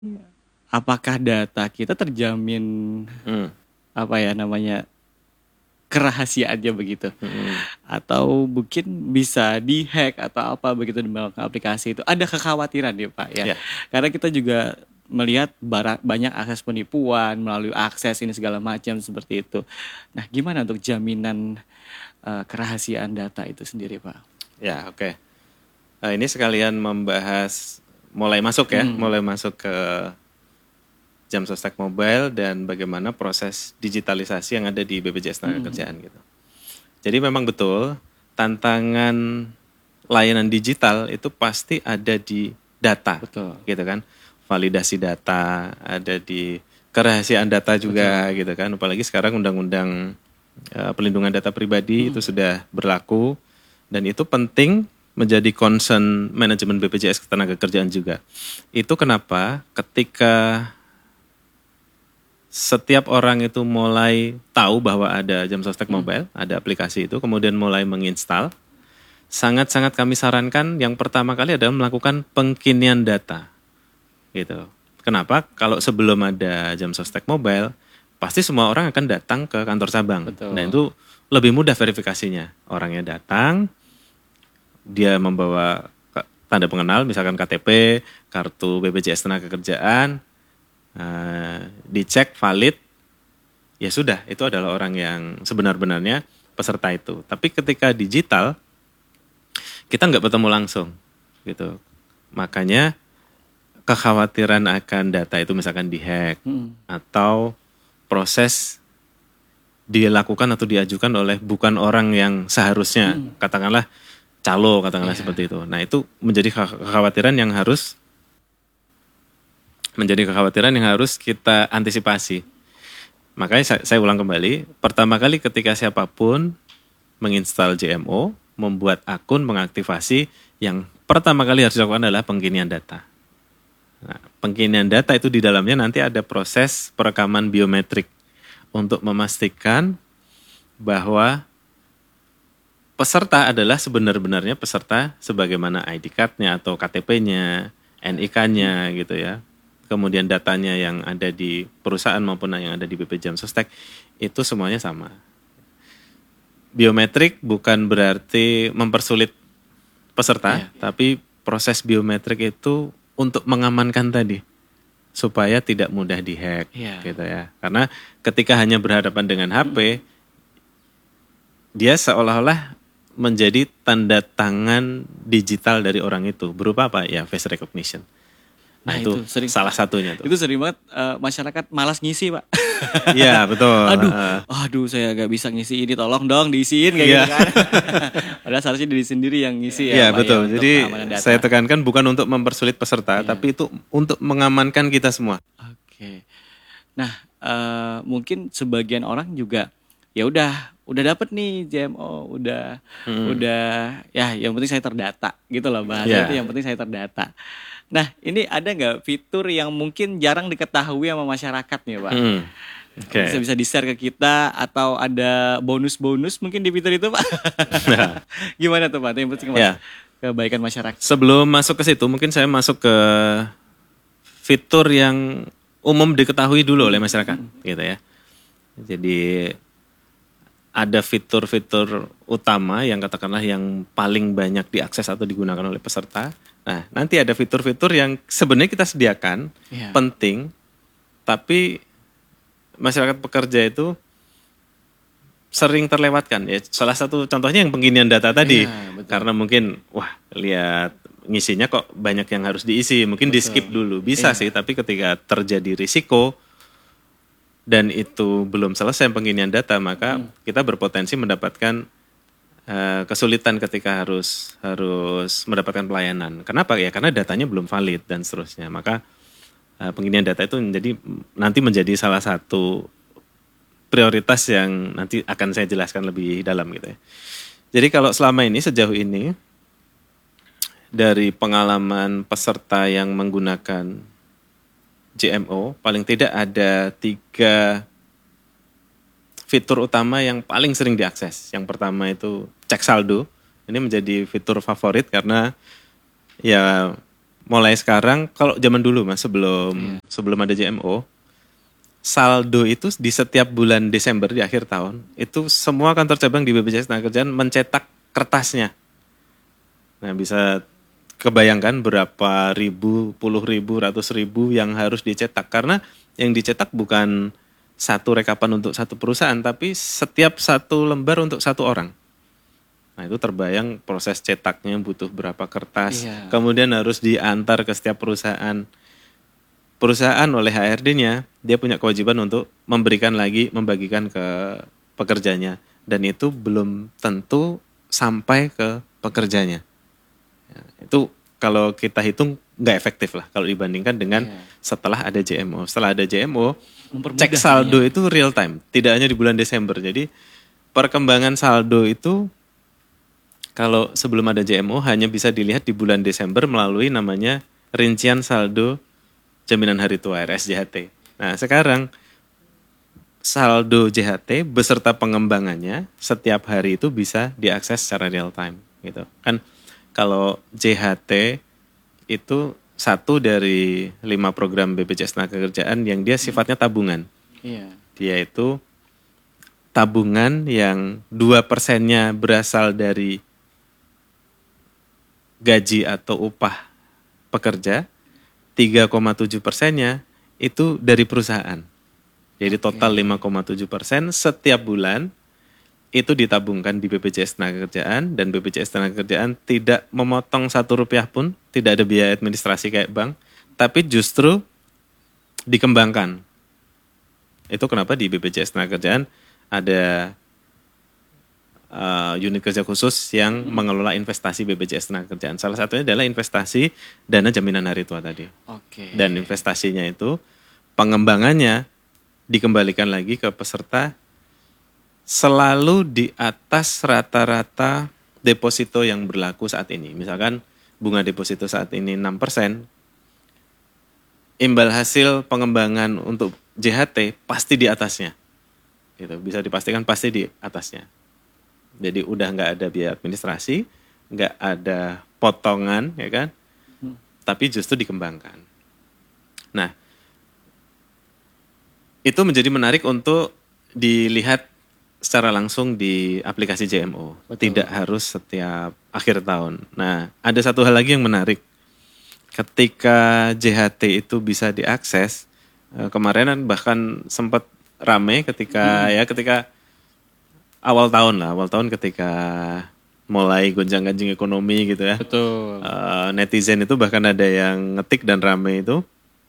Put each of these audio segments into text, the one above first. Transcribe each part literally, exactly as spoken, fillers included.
Apakah data kita terjamin Hmm. apa ya namanya kerahasiaannya begitu, Hmm. atau mungkin bisa dihack atau apa begitu di dalam aplikasi itu? Ada kekhawatiran ya Pak ya, Ya, karena kita juga melihat bara- banyak akses penipuan melalui akses ini segala macam seperti itu. Nah, gimana untuk jaminan eh, kerahasiaan data itu sendiri Pak? ya, oke. Nah, ini sekalian membahas mulai masuk ya, Hmm. mulai masuk ke jam sostek mobile dan bagaimana proses digitalisasi yang ada di B P J S Hmm. Tenagakerjaan gitu. Jadi memang betul tantangan layanan digital itu pasti ada di data, Betul, gitu kan. Validasi data, ada di kerahasiaan data juga betul. gitu kan. Apalagi sekarang undang-undang eh, pelindungan data pribadi itu Hmm. sudah berlaku dan itu penting menjadi concern manajemen B P J S Ketenagakerjaan juga. Itu kenapa ketika setiap orang itu mulai tahu bahwa ada jam sostek Hmm. mobile, ada aplikasi itu, kemudian mulai menginstal, sangat-sangat kami sarankan yang pertama kali adalah melakukan pengkinian data. Gitu. Kenapa? Kalau sebelum ada jam sostek mobile, pasti semua orang akan datang ke kantor cabang. Nah Betul. itu lebih mudah verifikasinya. Orangnya datang, dia membawa tanda pengenal, misalkan K T P, kartu B P J S Tenagakerjaan, eh, dicek valid, ya sudah, itu adalah orang yang sebenar-benarnya peserta itu. Tapi ketika digital, kita nggak bertemu langsung, gitu. Makanya kekhawatiran akan data itu misalkan dihack Hmm. atau proses dilakukan atau diajukan oleh bukan orang yang seharusnya, Hmm. katakanlah calo, katakanlah Iya. seperti itu. Nah itu menjadi kekhawatiran yang harus menjadi kekhawatiran yang harus kita antisipasi. Makanya saya, saya ulang kembali, pertama kali ketika siapapun menginstal J M O, membuat akun, mengaktifasi, yang pertama kali harus dilakukan adalah pengkinian data. Nah, pengkinian data itu di dalamnya nanti ada proses perekaman biometrik untuk memastikan bahwa peserta adalah sebenar-benarnya peserta sebagaimana I D card-nya atau K T P-nya, N I K-nya gitu ya. Kemudian datanya yang ada di perusahaan maupun yang ada di B P Jam Sostek itu semuanya sama. Biometrik bukan berarti mempersulit peserta, Iya. tapi proses biometrik itu untuk mengamankan tadi supaya tidak mudah dihack Iya. gitu ya. Karena ketika hanya berhadapan dengan H P, dia seolah-olah menjadi tanda tangan digital dari orang itu. Berupa apa? Ya face recognition. Nah Nah itu itu sering, salah satunya tuh. itu sering banget eh, masyarakat malas ngisi Pak. Iya betul. Aduh, Heeh. aduh saya gak bisa ngisi ini, tolong dong diisiin kayak Iya, gitu kan. Padahal seharusnya diri sendiri yang ngisi ya iya Pak ya betul. untuk Jadi keamanan saya data. tekankan bukan untuk mempersulit peserta, Iya. tapi itu untuk mengamankan kita semua. Oke. Nah, eh, mungkin sebagian orang juga ya udah udah dapet nih J M O, udah Hmm. udah ya yang penting saya terdata gitu loh bahasanya itu, Ya. yang penting saya terdata. Nah, ini ada nggak fitur yang mungkin jarang diketahui sama masyarakat nih Pak? Hmm. Bisa Oke. bisa di-share ke kita atau ada bonus-bonus mungkin di fitur itu Pak? Nah, Gimana tuh Pak? Yang penting mas ya. kebaikan masyarakat. Sebelum masuk ke situ, mungkin saya masuk ke fitur yang umum diketahui dulu oleh masyarakat, gitu ya. Jadi ada fitur-fitur utama yang katakanlah yang paling banyak diakses atau digunakan oleh peserta. Nah, nanti ada fitur-fitur yang sebenarnya kita sediakan, Iya. penting, tapi masyarakat pekerja itu sering terlewatkan. Ya, salah satu contohnya yang penginian data tadi. Iya, betul. Karena mungkin, wah lihat ngisinya kok banyak yang harus diisi, mungkin di skip Betul. dulu. Bisa Iya. sih, tapi ketika terjadi risiko, dan itu belum selesai penginian data, maka kita berpotensi mendapatkan uh, kesulitan ketika harus harus mendapatkan pelayanan. Kenapa ya? Karena datanya belum valid dan seterusnya. Maka uh, penginian data itu menjadi nanti menjadi salah satu prioritas yang nanti akan saya jelaskan lebih dalam gitu ya. Jadi kalau selama ini sejauh ini dari pengalaman peserta yang menggunakan J M O, paling tidak ada tiga fitur utama yang paling sering diakses. Yang pertama itu cek saldo. Ini menjadi fitur favorit karena ya mulai sekarang, kalau zaman dulu Mas, sebelum Iya. sebelum ada J M O, saldo itu di setiap bulan Desember di akhir tahun, itu semua kantor cabang di B P Js Tenagakerjaan mencetak kertasnya. Nah, bisa kebayangkan berapa ribu, puluh ribu, ratus ribu yang harus dicetak. Karena yang dicetak bukan satu rekapan untuk satu perusahaan, tapi setiap satu lembar untuk satu orang. Nah, itu terbayang proses cetaknya butuh berapa kertas. Iya. Kemudian harus diantar ke setiap perusahaan. Perusahaan oleh H R D-nya, dia punya kewajiban untuk memberikan lagi, membagikan ke pekerjanya. Dan itu belum tentu sampai ke pekerjanya. Ya, itu kalau kita hitung nggak efektif lah kalau dibandingkan dengan Iya. setelah ada J M O. Setelah ada J M O, Mempermudah cek saldo jadinya. itu real time, tidak hanya di bulan Desember. Jadi perkembangan saldo itu kalau sebelum ada J M O hanya bisa dilihat di bulan Desember melalui namanya rincian saldo jaminan hari tua R S J H T. Nah, sekarang saldo J H T beserta pengembangannya setiap hari itu bisa diakses secara real time gitu. Kan kalau J H T itu satu dari lima program B P Js Tenagakerjaan yang dia sifatnya tabungan. Iya. Dia itu tabungan yang dua persennya berasal dari gaji atau upah pekerja, tiga koma tujuh persennya itu dari perusahaan. Jadi total lima koma tujuh persen setiap bulan itu ditabungkan di B P Js Tenagakerjaan, dan B P Js Tenagakerjaan tidak memotong satu rupiah pun, tidak ada biaya administrasi kayak bank, tapi justru dikembangkan. Itu kenapa di B P Js Tenagakerjaan ada uh, unit kerja khusus yang mengelola investasi B P Js Tenagakerjaan. Salah satunya adalah investasi dana jaminan hari tua tadi. Oke. Dan investasinya itu pengembangannya dikembalikan lagi ke peserta selalu di atas rata-rata deposito yang berlaku saat ini. Misalkan bunga deposito saat ini enam persen, imbal hasil pengembangan untuk J H T pasti di atasnya. Gitu, bisa dipastikan pasti di atasnya. Jadi udah nggak ada biaya administrasi, nggak ada potongan, ya kan? Hmm. Tapi justru dikembangkan. Nah, itu menjadi menarik untuk dilihat secara langsung di aplikasi J M O. Betul. Tidak harus setiap akhir tahun. Nah, ada satu hal lagi yang menarik. Ketika J H T itu bisa diakses, eh, kemarin kan bahkan sempat rame ketika ya ketika awal tahun lah, awal tahun ketika mulai gonjang-ganjing ekonomi gitu ya. Betul. Eh, netizen itu bahkan ada yang ngetik dan rame itu.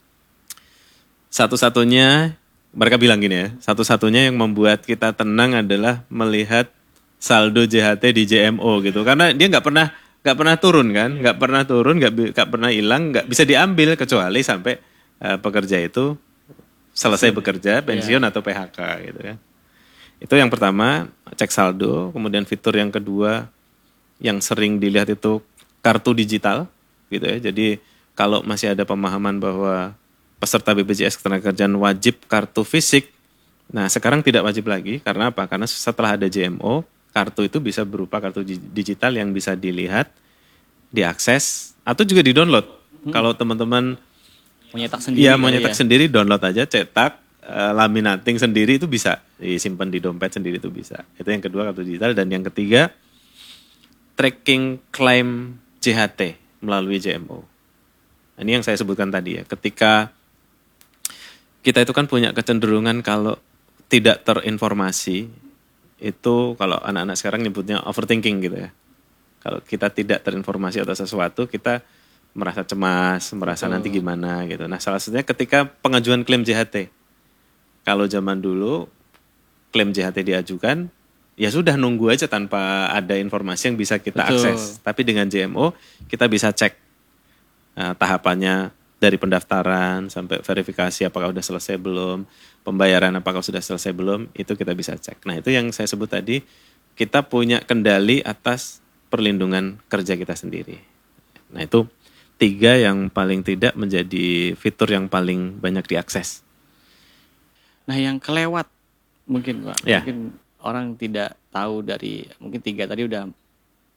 Satu-satunya mereka bilang gini ya, satu-satunya yang membuat kita tenang adalah melihat saldo J H T di J M O gitu, karena dia nggak pernah nggak pernah turun kan, nggak pernah turun, nggak nggak pernah hilang, nggak bisa diambil kecuali sampai uh, pekerja itu selesai bekerja, pensiun atau P H K gitu kan. Itu yang pertama, cek saldo. Kemudian fitur yang kedua yang sering dilihat itu kartu digital gitu ya. Jadi kalau masih ada pemahaman bahwa peserta B P Js Ketenagakerjaan wajib kartu fisik. Nah, sekarang tidak wajib lagi. Karena apa? Karena setelah ada J M O, kartu itu bisa berupa kartu digital yang bisa dilihat, diakses, atau juga di-download. Hmm. Kalau teman-teman mau nyetak sendiri. Iya, mau kali nyetak ya. sendiri, download aja, cetak, eh, laminating sendiri itu bisa. Disimpan di dompet sendiri itu bisa. Itu yang kedua, kartu digital. Dan yang ketiga, tracking klaim J H T melalui J M O. Ini yang saya sebutkan tadi ya. Ketika kita itu kan punya kecenderungan kalau tidak terinformasi, itu kalau anak-anak sekarang nyebutnya overthinking gitu ya. Kalau kita tidak terinformasi atas sesuatu, kita merasa cemas, merasa Betul. nanti gimana gitu. Nah, salah satunya ketika pengajuan klaim J H T. Kalau zaman dulu klaim J H T diajukan, ya sudah nunggu aja tanpa ada informasi yang bisa kita Betul. akses. Tapi dengan J M O kita bisa cek uh, tahapannya dari pendaftaran sampai verifikasi apakah sudah selesai belum, pembayaran apakah sudah selesai belum, itu kita bisa cek. Nah, itu yang saya sebut tadi, kita punya kendali atas perlindungan kerja kita sendiri. Nah, itu tiga yang paling tidak menjadi fitur yang paling banyak diakses. Nah, yang kelewat mungkin Pak, Ya. mungkin orang tidak tahu dari mungkin tiga tadi udah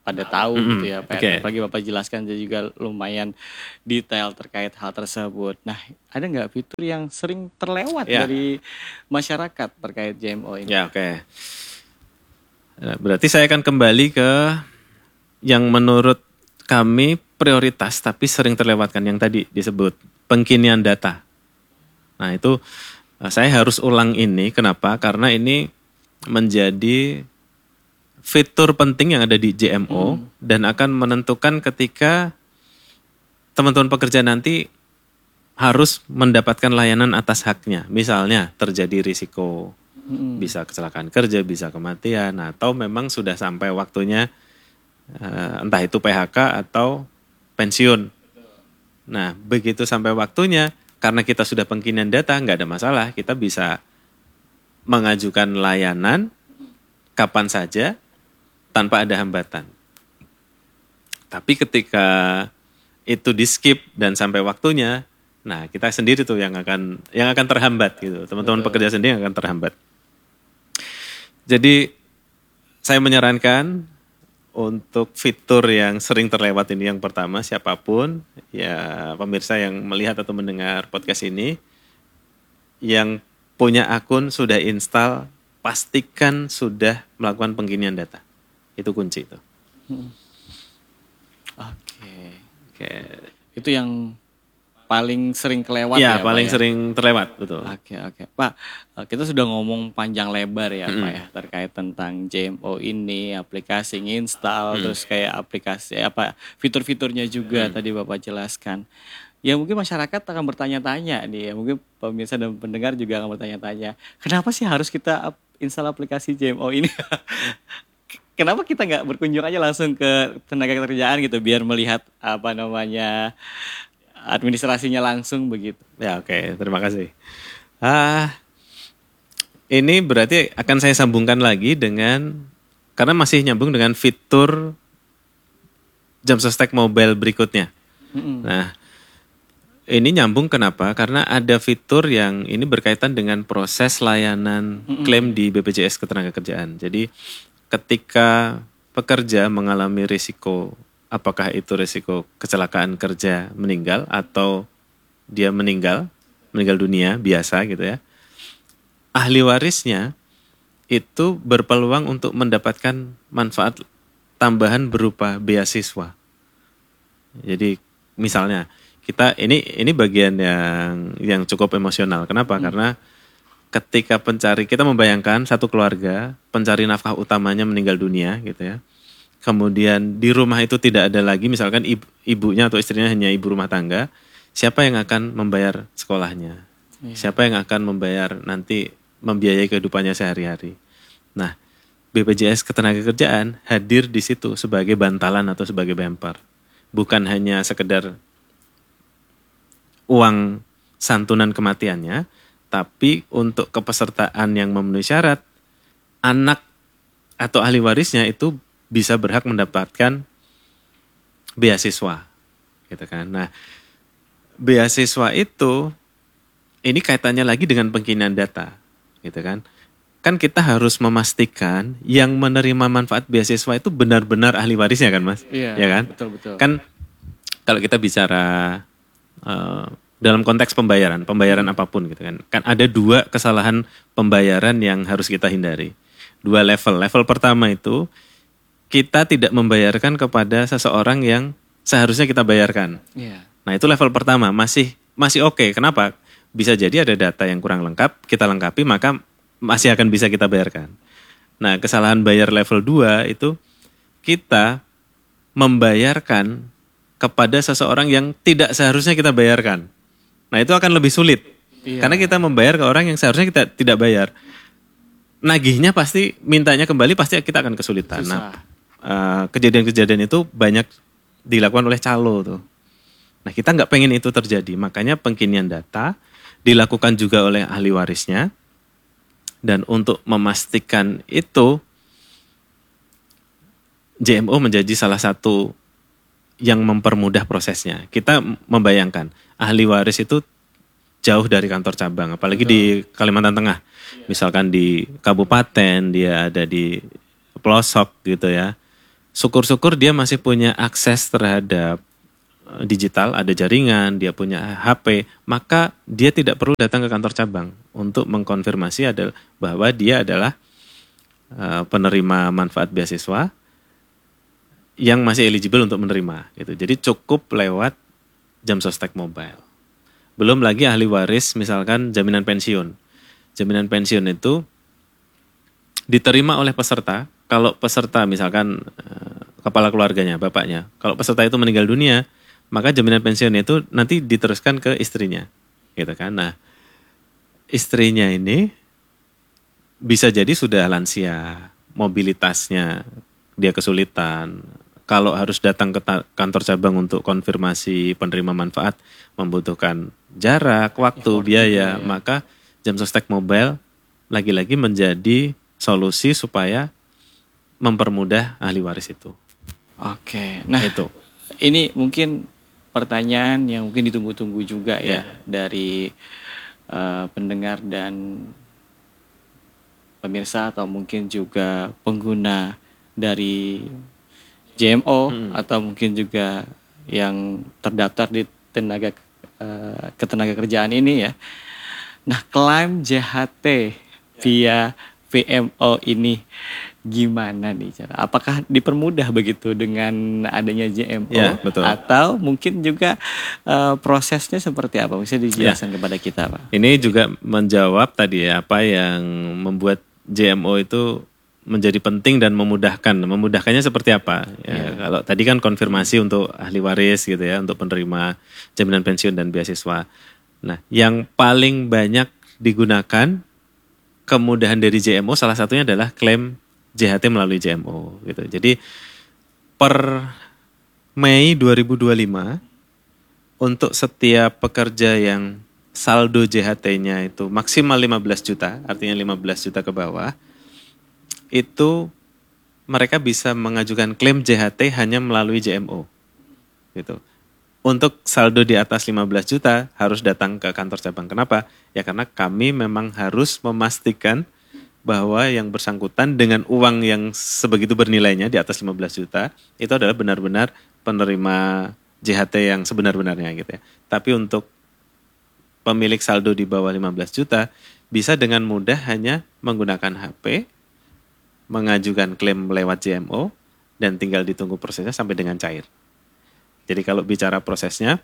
pada tahu Mm-mm. gitu ya Pak. Oke. Apalagi Bapak jelaskan juga lumayan detail terkait hal tersebut. Nah, ada nggak fitur yang sering terlewat Ya. dari masyarakat terkait J M O ini? Ya, oke. Nah, berarti saya akan kembali ke yang menurut kami prioritas tapi sering terlewatkan yang tadi disebut pengkinian data. Nah, itu eh, saya harus ulang ini. Kenapa? Karena ini menjadi fitur penting yang ada di J M O dan akan menentukan ketika teman-teman pekerja nanti harus mendapatkan layanan atas haknya. Misalnya terjadi risiko, bisa kecelakaan kerja, bisa kematian, atau memang sudah sampai waktunya eh, entah itu P H K atau pensiun. Nah, begitu sampai waktunya, karena kita sudah pengkinian data, nggak ada masalah, kita bisa mengajukan layanan kapan saja tanpa ada hambatan. Tapi ketika itu di skip dan sampai waktunya, nah kita sendiri tuh yang akan yang akan terhambat gitu. Teman-teman pekerja sendiri yang akan terhambat. Jadi saya menyarankan untuk fitur yang sering terlewat ini yang pertama, siapapun ya pemirsa yang melihat atau mendengar podcast ini yang punya akun sudah install, pastikan sudah melakukan pengkinian data. Itu kunci itu. Oke. Oke. Itu yang paling sering kelewat Ya, ya, Pak, paling ya? sering terlewat, betul. Oke, oke. Pak, eh, kita sudah ngomong panjang lebar ya, Pak ya, terkait tentang J M O ini, aplikasi install, terus kayak aplikasi apa fitur-fiturnya juga tadi Bapak jelaskan. Ya mungkin masyarakat akan bertanya-tanya nih, ya mungkin pemirsa dan pendengar juga akan bertanya-tanya, kenapa sih harus kita ap- install aplikasi J M O ini? Kenapa kita nggak berkunjung aja langsung ke tenaga kerjaan gitu, biar melihat apa namanya administrasinya langsung begitu? Ya, oke, terima kasih. Ah, ini berarti akan saya sambungkan lagi dengan karena masih nyambung dengan fitur Jamsostek Mobile berikutnya. Nah, ini nyambung kenapa? Karena ada fitur yang ini berkaitan dengan proses layanan klaim di B P J S Ketenagakerjaan. Jadi ketika pekerja mengalami risiko, apakah itu risiko kecelakaan kerja meninggal atau dia meninggal, meninggal dunia biasa gitu ya, ahli warisnya itu berpeluang untuk mendapatkan manfaat tambahan berupa beasiswa. Jadi misalnya kita ini ini bagian yang yang cukup emosional. Kenapa? Karena ketika pencari, kita membayangkan satu keluarga, pencari nafkah utamanya meninggal dunia gitu ya. Kemudian di rumah itu tidak ada lagi, misalkan ibu, ibunya atau istrinya hanya ibu rumah tangga, siapa yang akan membayar sekolahnya? Siapa yang akan membayar nanti membiayai kehidupannya sehari-hari? Nah, B P J S Ketenagakerjaan hadir di situ sebagai bantalan atau sebagai bumper. Bukan hanya sekedar uang santunan kematiannya, tapi untuk kepesertaan yang memenuhi syarat, anak atau ahli warisnya itu bisa berhak mendapatkan beasiswa, gitu kan. Nah, beasiswa itu ini kaitannya lagi dengan pengkinian data, gitu kan. Kan kita harus memastikan yang menerima manfaat beasiswa itu benar-benar ahli warisnya kan, Mas? Iya, Ya kan? betul betul. Kan kalau kita bicara uh, dalam konteks pembayaran, pembayaran apapun gitu kan. Kan ada dua kesalahan pembayaran yang harus kita hindari. Dua level. Level pertama itu kita tidak membayarkan kepada seseorang yang seharusnya kita bayarkan. Iya. Nah, itu level pertama, masih masih oke. Kenapa? Bisa jadi ada data yang kurang lengkap, kita lengkapi maka masih akan bisa kita bayarkan. Nah, kesalahan bayar level dua itu kita membayarkan kepada seseorang yang tidak seharusnya kita bayarkan. Nah, itu akan lebih sulit. Iya. Karena kita membayar ke orang yang seharusnya kita tidak bayar. Nagihnya pasti, mintanya kembali pasti kita akan kesulitan. Susah. Nah, uh, kejadian-kejadian itu banyak dilakukan oleh calo tuh. Nah, kita nggak pengen itu terjadi. Makanya pengkinian data dilakukan juga oleh ahli warisnya. Dan untuk memastikan itu, J M O menjadi salah satu yang mempermudah prosesnya. Kita membayangkan ahli waris itu jauh dari kantor cabang, apalagi Betul. Di Kalimantan Tengah. Misalkan di kabupaten, dia ada di pelosok gitu ya. syukur-syukur dia masih punya akses terhadap eh, digital, ada jaringan, dia punya H P, maka dia tidak perlu datang ke kantor cabang untuk mengkonfirmasi adalah bahwa dia adalah eh, penerima manfaat beasiswa yang masih eligible untuk menerima gitu. Jadi cukup lewat Jam Sostek Mobile. Belum lagi ahli waris misalkan jaminan pensiun. Jaminan pensiun itu diterima oleh peserta. Kalau peserta misalkan eh, kepala keluarganya, bapaknya, kalau peserta itu meninggal dunia, maka jaminan pensiun itu nanti diteruskan ke istrinya, gitu kan. Nah, istrinya ini bisa jadi sudah lansia, mobilitasnya dia kesulitan. Kalau harus datang ke ta- kantor cabang untuk konfirmasi penerima manfaat membutuhkan jarak, waktu, Effort biaya, juga ya. maka Jam Sostek Mobile lagi-lagi menjadi solusi supaya mempermudah ahli waris itu. Oke, nah Itu. ini mungkin pertanyaan yang mungkin ditunggu-tunggu juga ya, Ya. dari eh, pendengar dan pemirsa atau mungkin juga pengguna dari J M O Hmm. atau mungkin juga yang terdaftar di tenaga eh, ketenagakerjaan ini ya. Nah, klaim J H T via V M O ini gimana nih cara? Apakah dipermudah begitu dengan adanya J M O Ya, betul. atau mungkin juga eh, prosesnya seperti apa? Bisa dijelaskan kepada kita, Pak? Ini juga menjawab tadi ya, apa yang membuat J M O itu menjadi penting dan memudahkan. Memudahkannya seperti apa? Ya, kalau tadi kan konfirmasi untuk ahli waris gitu ya, untuk penerima jaminan pensiun dan beasiswa. Nah, yang paling banyak digunakan kemudahan dari J M O salah satunya adalah klaim J H T melalui J M O gitu. Jadi per Mei dua ribu dua puluh lima untuk setiap pekerja yang saldo J H T-nya itu maksimal lima belas juta, artinya lima belas juta ke bawah, itu mereka bisa mengajukan klaim J H T hanya melalui J M O. Gitu. Untuk saldo di atas lima belas juta harus datang ke kantor cabang. Kenapa? Ya karena kami memang harus memastikan bahwa yang bersangkutan dengan uang yang sebegitu bernilainya di atas lima belas juta itu adalah benar-benar penerima J H T yang sebenar-benarnya gitu ya. Tapi untuk pemilik saldo di bawah lima belas juta bisa dengan mudah hanya menggunakan H P, mengajukan klaim lewat J M O dan tinggal ditunggu prosesnya sampai dengan cair. Jadi kalau bicara prosesnya,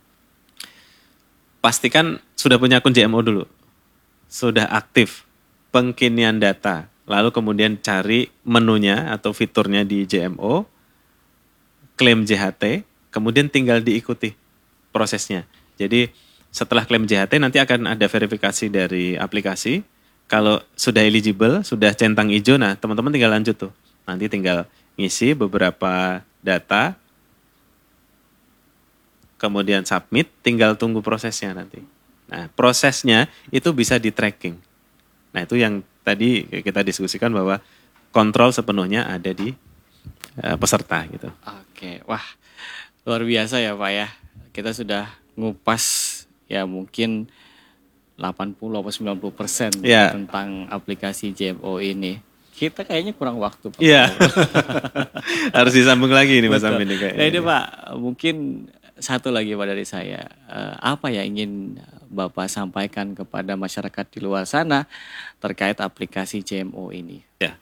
pastikan sudah punya akun J M O dulu, sudah aktif pengkinian data, lalu kemudian cari menunya atau fiturnya di J M O, klaim J H T, kemudian tinggal diikuti prosesnya. Jadi setelah klaim J H T nanti akan ada verifikasi dari aplikasi. Kalau sudah eligible, sudah centang hijau, nah teman-teman tinggal lanjut tuh. Nanti tinggal ngisi beberapa data, kemudian submit, tinggal tunggu prosesnya nanti. Nah, prosesnya itu bisa di tracking. Nah, itu yang tadi kita diskusikan bahwa kontrol sepenuhnya ada di uh, peserta gitu. Oke, wah luar biasa ya Pak ya. Kita sudah ngupas ya mungkin delapan puluh atau sembilan puluh persen Ya. tentang aplikasi J M O ini. Kita kayaknya kurang waktu Pak. Iya. Harus disambung lagi ini Mas Betul. Amin nih kayaknya. Nah ini Pak, mungkin satu lagi Pak dari saya. Eh, apa ya ingin Bapak sampaikan kepada masyarakat di luar sana terkait aplikasi J M O ini? Ya.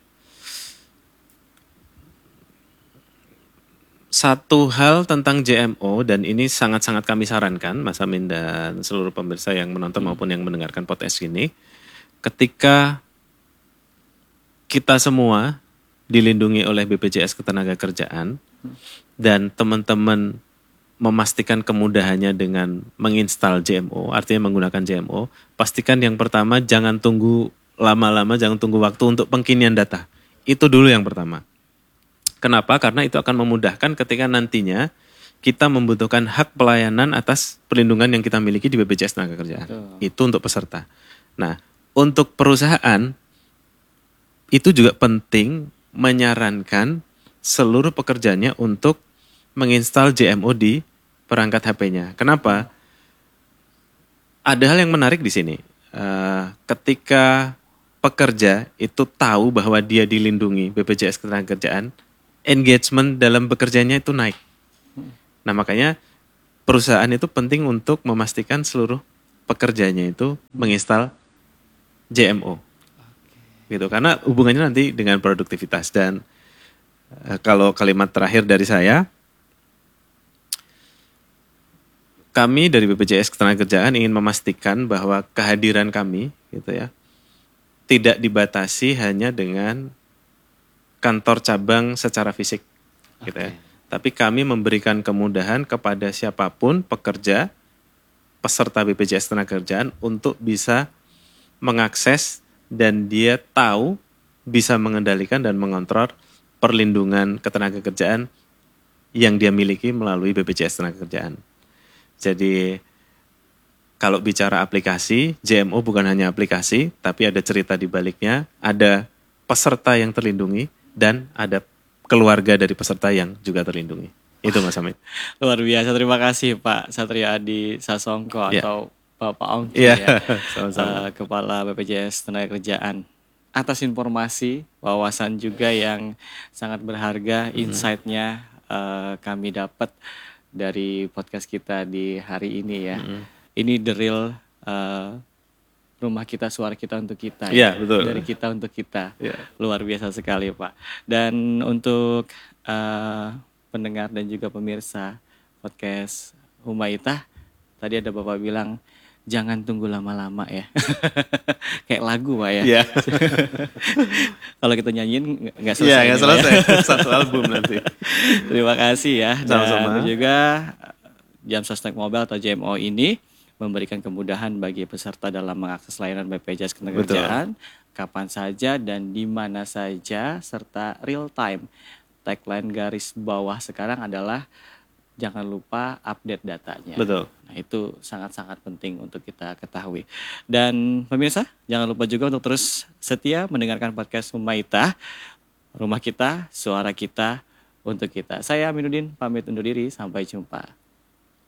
Satu hal tentang J M O dan ini sangat-sangat kami sarankan Mas Amin dan seluruh pemirsa yang menonton maupun yang mendengarkan podcast ini, ketika kita semua dilindungi oleh B P J S Ketenagakerjaan dan teman-teman memastikan kemudahannya dengan menginstal J M O, artinya menggunakan J M O, pastikan yang pertama jangan tunggu lama-lama, jangan tunggu waktu untuk pengkinian data. Itu dulu yang pertama. Kenapa? Karena itu akan memudahkan ketika nantinya kita membutuhkan hak pelayanan atas perlindungan yang kita miliki di B P J S Ketenagakerjaan. Betul. Itu untuk peserta. Nah, untuk perusahaan itu juga penting menyarankan seluruh pekerjanya untuk menginstal J M O di perangkat H P-nya. Kenapa? Ada hal yang menarik di sini. Uh, ketika pekerja itu tahu bahwa dia dilindungi B P J S Ketenagakerjaan, engagement dalam bekerjanya itu naik. Nah makanya perusahaan itu penting untuk memastikan seluruh pekerjanya itu menginstal J M O. Gitu, karena hubungannya nanti dengan produktivitas. Dan e, kalau kalimat terakhir dari saya, kami dari B P J S Ketenagakerjaan ingin memastikan bahwa kehadiran kami gitu ya tidak dibatasi hanya dengan kantor cabang secara fisik gitu ya. Tapi kami memberikan kemudahan kepada siapapun pekerja peserta B P J S Ketenagakerjaan untuk bisa mengakses dan dia tahu bisa mengendalikan dan mengontrol perlindungan ketenagakerjaan yang dia miliki melalui B P J S Ketenagakerjaan. Jadi kalau bicara aplikasi, J M O bukan hanya aplikasi, tapi ada cerita di baliknya, ada peserta yang terlindungi, dan ada keluarga dari peserta yang juga terlindungi. Itu Mas Hamid. Luar biasa, terima kasih Pak Satrio Adi Sasongko Ya. atau Bapak Ongki Iya, ya, sama-sama. eh, Kepala B P J S Ketenagakerjaan. Atas informasi, wawasan juga yang sangat berharga, insight-nya eh, kami dapat dari podcast kita di hari ini ya. Ini the real eh, rumah kita, suara kita untuk kita Iya, betul. dari kita untuk kita. Iya. Luar biasa sekali Pak. Dan untuk eh, pendengar dan juga pemirsa podcast Humaitah, tadi ada Bapak bilang jangan tunggu lama-lama ya. Kayak lagu Pak ya. Iya. Kalau kita nyanyiin nggak- nggak Iya, selesai. nggak nih, Pak ya. selesai. Satu album nanti. Terima kasih ya. Sama-sama. Dan juga Jam Sostek Mobile atau J M O ini memberikan kemudahan bagi peserta dalam mengakses layanan B P J S Ketenagakerjaan kapan saja dan di mana saja serta real time. Tagline garis bawah sekarang adalah jangan lupa update datanya. Betul. Nah, itu sangat-sangat penting untuk kita ketahui. Dan pemirsa, jangan lupa juga untuk terus setia mendengarkan podcast Humaitah. Rumah kita, suara kita, untuk kita. Saya Aminuddin, pamit undur diri. Sampai jumpa.